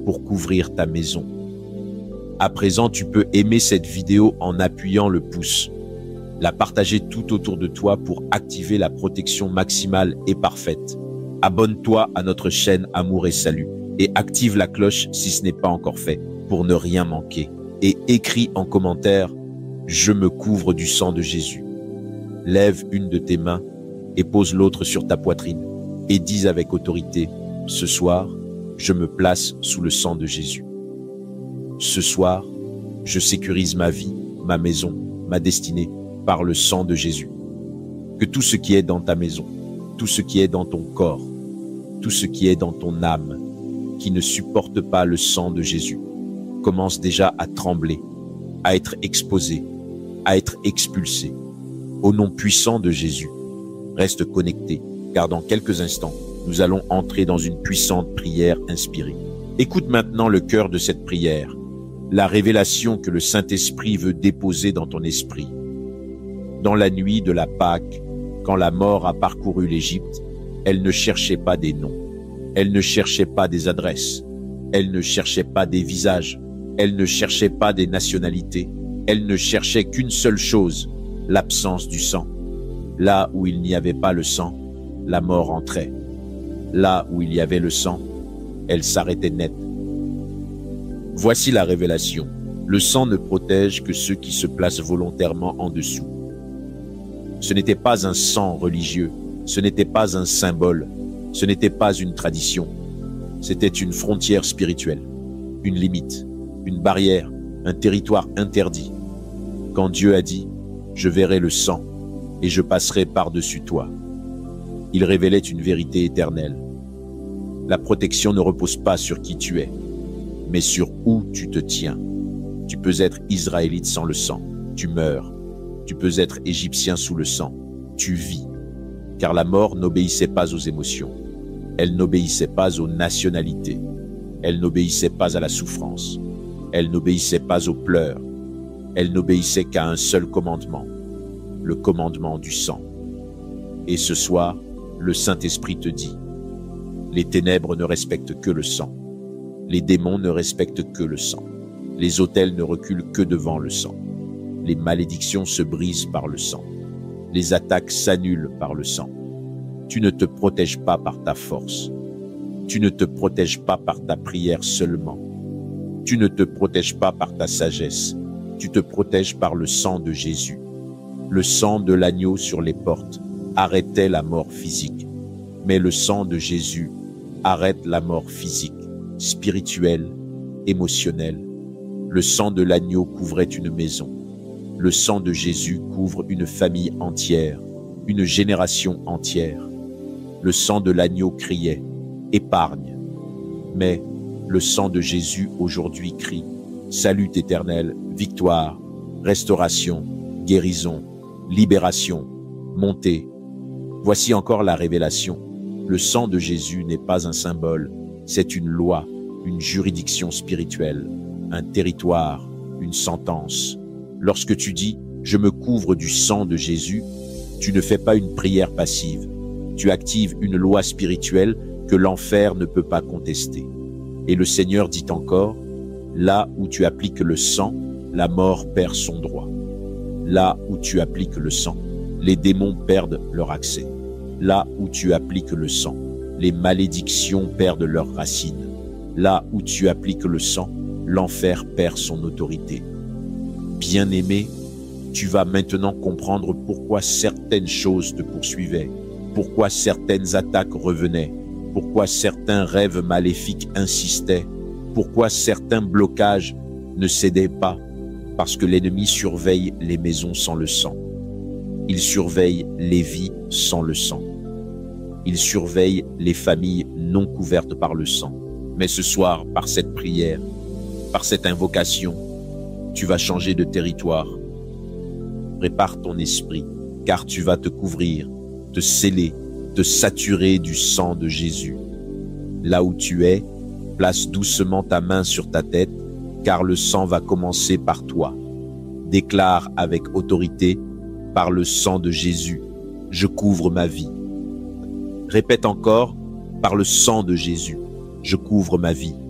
pour couvrir ta maison. À présent, tu peux aimer cette vidéo en appuyant le pouce, la partager tout autour de toi pour activer la protection maximale et parfaite. Abonne-toi à notre chaîne Amour et Salut et active la cloche si ce n'est pas encore fait pour ne rien manquer. Et écris en commentaire « Je me couvre du sang de Jésus ». Lève une de tes mains et pose l'autre sur ta poitrine et dis avec autorité « Ce soir, je me place sous le sang de Jésus. Ce soir, je sécurise ma vie, ma maison, ma destinée par le sang de Jésus. Que tout ce qui est dans ta maison, tout ce qui est dans ton corps, tout ce qui est dans ton âme, qui ne supporte pas le sang de Jésus, commence déjà à trembler, à être exposé, à être expulsé. Au nom puissant de Jésus, reste connecté, car dans quelques instants, nous allons entrer dans une puissante prière inspirée. Écoute maintenant le cœur de cette prière, la révélation que le Saint-Esprit veut déposer dans ton esprit. Dans la nuit de la Pâque, quand la mort a parcouru l'Égypte, elle ne cherchait pas des noms, elle ne cherchait pas des adresses, elle ne cherchait pas des visages, elle ne cherchait pas des nationalités, elle ne cherchait qu'une seule chose, l'absence du sang. Là où il n'y avait pas le sang, la mort entrait. Là où il y avait le sang, elle s'arrêtait net. Voici la révélation. Le sang ne protège que ceux qui se placent volontairement en dessous. Ce n'était pas un sang religieux, ce n'était pas un symbole, ce n'était pas une tradition. C'était une frontière spirituelle, une limite, une barrière, un territoire interdit. Quand Dieu a dit « Je verrai le sang et je passerai par-dessus toi », il révélait une vérité éternelle. La protection ne repose pas sur qui tu es, mais sur où tu te tiens. Tu peux être israélite sans le sang, tu meurs. Tu peux être égyptien sous le sang, tu vis. Car la mort n'obéissait pas aux émotions. Elle n'obéissait pas aux nationalités. Elle n'obéissait pas à la souffrance. Elle n'obéissait pas aux pleurs. Elle n'obéissait qu'à un seul commandement, le commandement du sang. Et ce soir, le Saint-Esprit te dit, les ténèbres ne respectent que le sang. Les démons ne respectent que le sang. Les autels ne reculent que devant le sang. Les malédictions se brisent par le sang. Les attaques s'annulent par le sang. Tu ne te protèges pas par ta force. Tu ne te protèges pas par ta prière seulement. Tu ne te protèges pas par ta sagesse. Tu te protèges par le sang de Jésus. Le sang de l'agneau sur les portes arrêtait la mort physique. Mais le sang de Jésus arrête la mort physique, spirituelle, émotionnelle. Le sang de l'agneau couvrait une maison. Le sang de Jésus couvre une famille entière, une génération entière. Le sang de l'agneau criait « Épargne ». Mais le sang de Jésus aujourd'hui crie « Salut éternel, victoire, restauration, guérison, libération, montée ». Voici encore la révélation. Le sang de Jésus n'est pas un symbole, c'est une loi, une juridiction spirituelle, un territoire, une sentence. Lorsque tu dis « Je me couvre du sang de Jésus », tu ne fais pas une prière passive. Tu actives une loi spirituelle que l'enfer ne peut pas contester. Et le Seigneur dit encore « Là où tu appliques le sang, la mort perd son droit. Là où tu appliques le sang, les démons perdent leur accès. Là où tu appliques le sang, les malédictions perdent leurs racines. Là où tu appliques le sang, l'enfer perd son autorité. » Bien-aimé, tu vas maintenant comprendre pourquoi certaines choses te poursuivaient, pourquoi certaines attaques revenaient, pourquoi certains rêves maléfiques insistaient, pourquoi certains blocages ne cédaient pas, parce que l'ennemi surveille les maisons sans le sang. Il surveille les vies sans le sang. Il surveille les familles non couvertes par le sang. Mais ce soir, par cette prière, par cette invocation, tu vas changer de territoire. Prépare ton esprit, car tu vas te couvrir, te sceller, te saturer du sang de Jésus. Là où tu es, place doucement ta main sur ta tête, car le sang va commencer par toi. Déclare avec autorité, par le sang de Jésus, je couvre ma vie. Répète encore, par le sang de Jésus, je couvre ma vie.